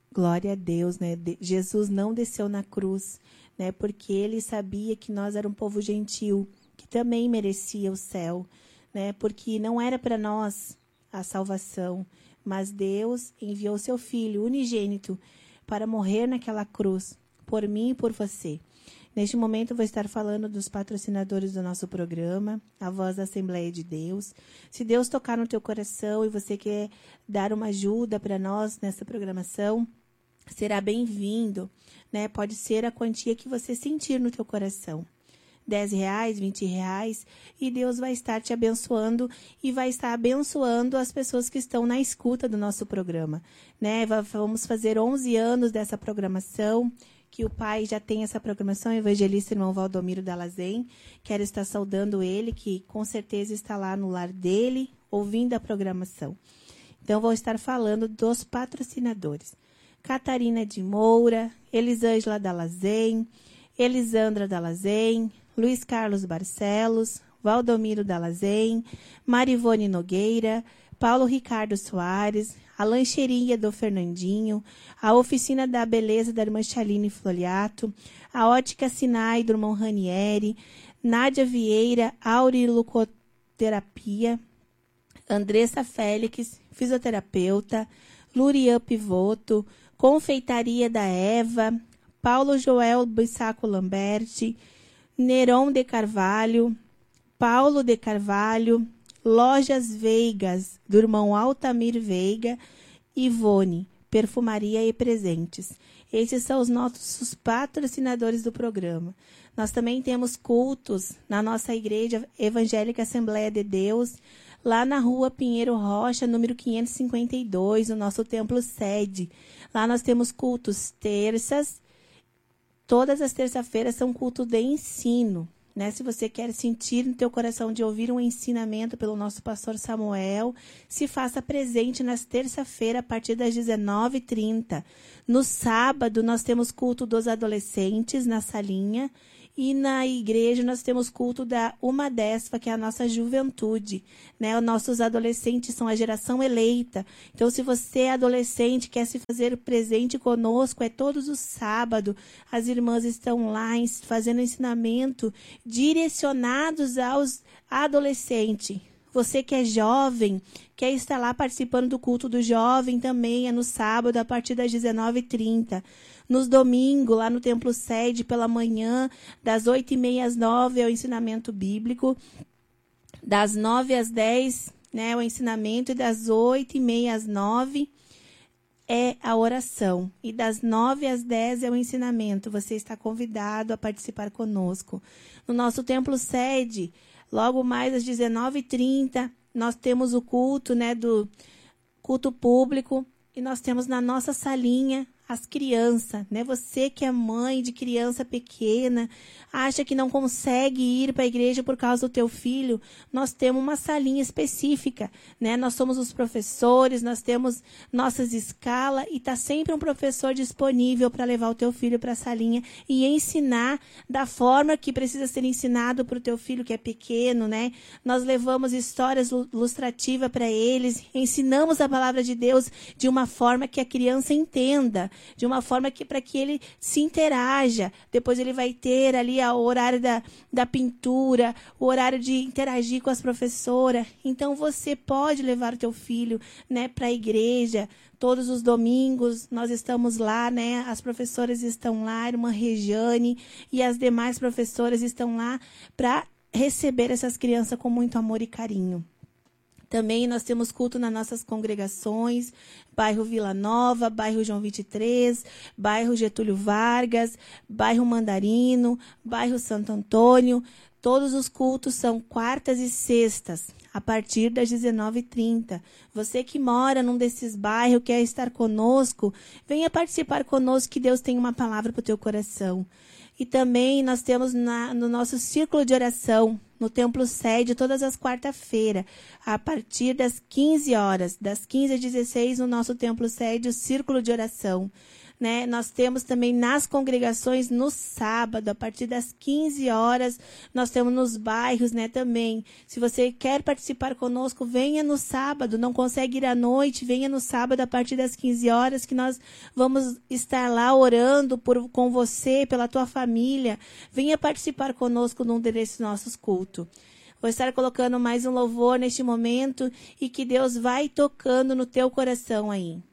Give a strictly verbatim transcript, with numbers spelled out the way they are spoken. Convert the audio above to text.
Glória a Deus, né? De- Jesus não desceu na cruz, né? Porque ele sabia que nós éramos um povo gentil, que também merecia o céu, né? Porque não era para nós a salvação, mas Deus enviou seu Filho unigênito para morrer naquela cruz, por mim e por você. Neste momento, eu vou estar falando dos patrocinadores do nosso programa, a Voz da Assembleia de Deus. Se Deus tocar no teu coração e você quer dar uma ajuda para nós nessa programação, será bem-vindo, né? Pode ser a quantia que você sentir no teu coração. dez reais, vinte reais, e Deus vai estar te abençoando e vai estar abençoando as pessoas que estão na escuta do nosso programa, né? Vamos fazer onze anos dessa programação, que o pai já tem essa programação, o evangelista irmão Valdomiro Dalazen. Quero estar saudando ele, que com certeza está lá no lar dele, ouvindo a programação. Então, vou estar falando dos patrocinadores. Catarina de Moura, Elisângela Dalazen, Elisandra Dalazen, Luiz Carlos Barcelos, Valdomiro Dalazen, Marivone Nogueira, Paulo Ricardo Soares, a Lancheria do Fernandinho, a Oficina da Beleza da irmã Chaline Floriato, a Ótica Sinai do irmão Ranieri, Nádia Vieira, Aurilucoterapia, Andressa Félix, fisioterapeuta, Lurian Pivoto, Confeitaria da Eva, Paulo Joel Bissaco Lamberti, Neron de Carvalho, Paulo de Carvalho, Lojas Veigas, do irmão Altamir Veiga, Ivone, Perfumaria e Presentes. Esses são os nossos patrocinadores do programa. Nós também temos cultos na nossa Igreja Evangélica Assembleia de Deus, lá na rua Pinheiro Rocha, número quinhentos e cinquenta e dois, no nosso templo sede. Lá nós temos cultos terças. Todas as terças-feiras são cultos de ensino, né? Se você quer sentir no teu coração de ouvir um ensinamento pelo nosso pastor Samuel, se faça presente nas terça-feiras a partir das dezenove e trinta. No sábado, nós temos culto dos adolescentes na salinha. E na igreja nós temos culto da Uma Desfa, que é a nossa juventude, né? Os nossos adolescentes são a geração eleita. Então, se você é adolescente, quer se fazer presente conosco, é todos os sábados. As irmãs estão lá fazendo ensinamento direcionados aos adolescentes. Você que é jovem, quer estar lá participando do culto do jovem também, é no sábado, a partir das dezenove e trinta. Nos domingos, lá no Templo Sede, pela manhã, das oito e meia às nove, é o ensinamento bíblico. Das nove às dez, né, o ensinamento. E das oito e meia às nove é a oração. E das nove às dez é o ensinamento. Você está convidado a participar conosco. No nosso Templo Sede, logo mais às dezenove e trinta, nós temos o culto, né, do culto público. E nós temos na nossa salinha as crianças, né? Você que é mãe de criança pequena, acha que não consegue ir para a igreja por causa do teu filho, nós temos uma salinha específica, né? Nós somos os professores, nós temos nossas escalas e está sempre um professor disponível para levar o teu filho para a salinha e ensinar da forma que precisa ser ensinado para o teu filho que é pequeno, né? Nós levamos histórias ilustrativas para eles, ensinamos a palavra de Deus de uma forma que a criança entenda, de uma forma que para que ele se interaja. Depois ele vai ter ali o horário da, da pintura, o horário de interagir com as professoras. Então você pode levar o teu filho, né, para a igreja. Todos os domingos nós estamos lá, né? As professoras estão lá, a irmã Regiane e as demais professoras estão lá para receber essas crianças com muito amor e carinho. Também nós temos culto nas nossas congregações, bairro Vila Nova, bairro João vinte e três, bairro Getúlio Vargas, bairro Mandarino, bairro Santo Antônio. Todos os cultos são quartas e sextas, a partir das dezenove e trinta. Você que mora num desses bairros, quer estar conosco, venha participar conosco, que Deus tem uma palavra para o teu coração. E também nós temos na, no nosso círculo de oração, no Templo Sede, todas as quarta-feiras, a partir das quinze horas, das quinze às dezesseis, no nosso Templo Sede, o círculo de oração. né? Nós temos também nas congregações no sábado, a partir das quinze horas, nós temos nos bairros, né, também. Se você quer participar conosco, venha no sábado, não consegue ir à noite, venha no sábado a partir das quinze horas, que nós vamos estar lá orando por, com você, pela tua família. Venha participar conosco num desses nossos cultos. Vou estar colocando mais um louvor neste momento e que Deus vai tocando no teu coração aí.